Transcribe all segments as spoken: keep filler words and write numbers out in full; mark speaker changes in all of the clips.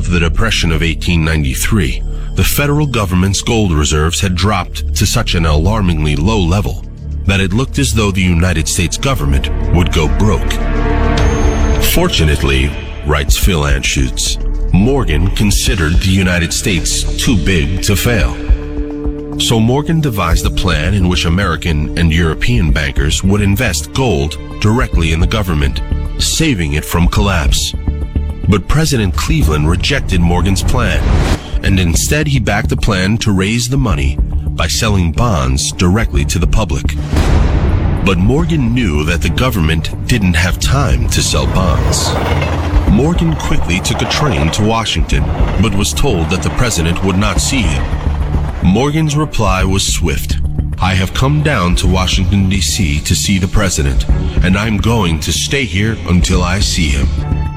Speaker 1: of the Depression of eighteen ninety-three, the federal government's gold reserves had dropped to such an alarmingly low level that it looked as though the United States government would go broke. Fortunately, writes Phil Anschutz, Morgan considered the United States too big to fail. So Morgan devised a plan in which American and European bankers would invest gold directly in the government, saving it from collapse. But President Cleveland rejected Morgan's plan, and instead he backed a plan to raise the money by selling bonds directly to the public. But Morgan knew that the government didn't have time to sell bonds. Morgan quickly took a train to Washington, but was told that the president would not see him. Morgan's reply was swift. I have come down to Washington, D C to see the president, and I'm going to stay here until I see him.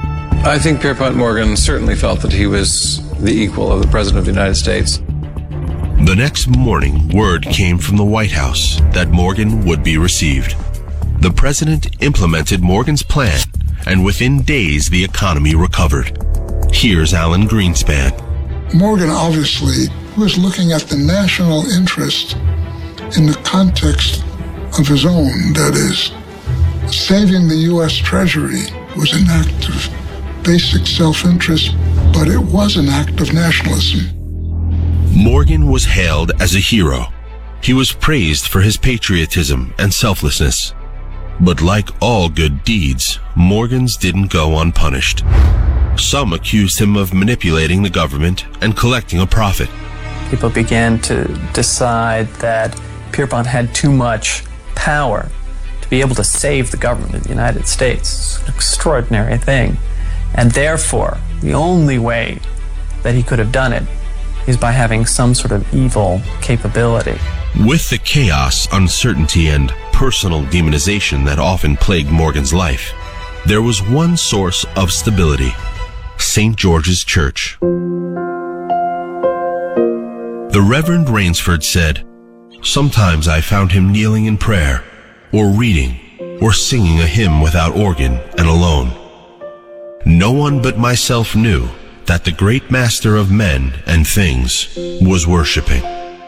Speaker 2: I think Pierpont Morgan certainly felt that he was the equal of the President of the United States.
Speaker 1: The next morning, word came from the White House that Morgan would be received. The president implemented Morgan's plan, and within days the economy recovered. Here's Alan Greenspan.
Speaker 3: Morgan obviously was looking at the national interest in the context of his own. That is, saving the U S Treasury was an act of basic self-interest, but it was an act of nationalism.
Speaker 1: Morgan was hailed as a hero. He was praised for his patriotism and selflessness. But like all good deeds, Morgan's didn't go unpunished. Some accused him of manipulating the government and collecting a profit.
Speaker 4: People began to decide that Pierpont had too much power to be able to save the government of the United States. It's an extraordinary thing. And therefore, the only way that he could have done it is by having some sort of evil capability.
Speaker 1: With the chaos, uncertainty, and personal demonization that often plagued Morgan's life, there was one source of stability: Saint George's Church. The Reverend Rainsford said, "Sometimes I found him kneeling in prayer, or reading, or singing a hymn without organ and alone. No one but myself knew that the great master of men and things was worshiping."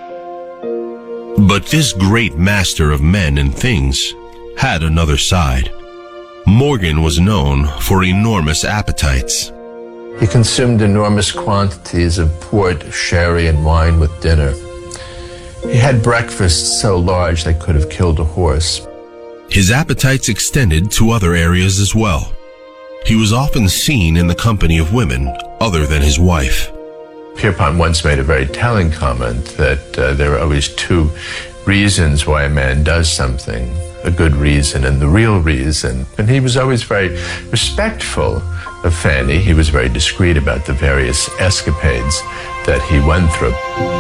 Speaker 1: But this great master of men and things had another side. Morgan was known for enormous appetites.
Speaker 5: He consumed enormous quantities of port, sherry, and wine with dinner. He had breakfasts so large they could have killed a horse.
Speaker 1: His appetites extended to other areas as well. He was often seen in the company of women other than his wife.
Speaker 5: Pierpont once made a very telling comment that uh, there are always two reasons why a man does something: a good reason and the real reason. And he was always very respectful of Fanny. He was very discreet about the various escapades that he went through.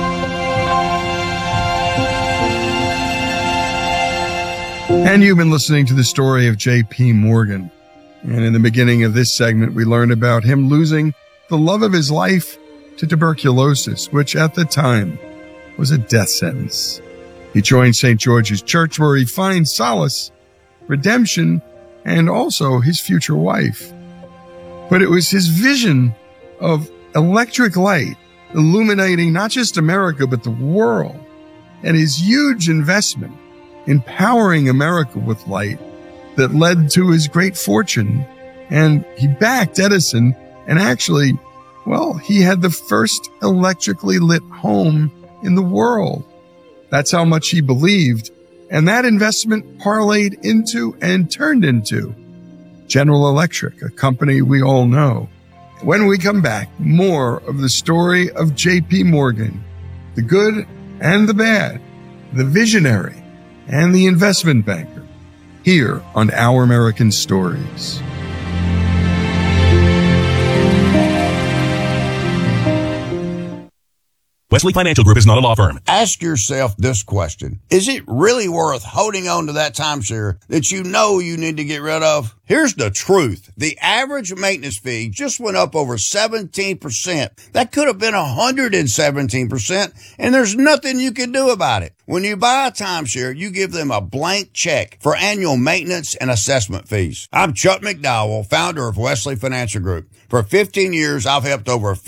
Speaker 6: And you've been listening to the story of J P. Morgan. And in the beginning of this segment, we learned about him losing the love of his life to tuberculosis, which at the time was a death sentence. He joined Saint George's Church, where he finds solace, redemption, and also his future wife. But it was his vision of electric light illuminating not just America, but the world, and his huge investment in powering America with light that led to his great fortune. And he backed Edison, and actually, well, he had the first electrically lit home in the world. That's how much he believed. And that investment parlayed into and turned into General Electric, a company we all know. When we come back, more of the story of J P. Morgan, the good and the bad, the visionary and the investment banker, here on Our American Stories.
Speaker 7: Wesley Financial Group is not a law firm.
Speaker 8: Ask yourself this question. Is it really worth holding on to that timeshare that you know you need to get rid of? Here's the truth. The average maintenance fee just went up over seventeen percent. That could have been one hundred seventeen percent, and there's nothing you can do about it. When you buy a timeshare, you give them a blank check for annual maintenance and assessment fees. I'm Chuck McDowell, founder of Wesley Financial Group. For fifteen years, I've helped over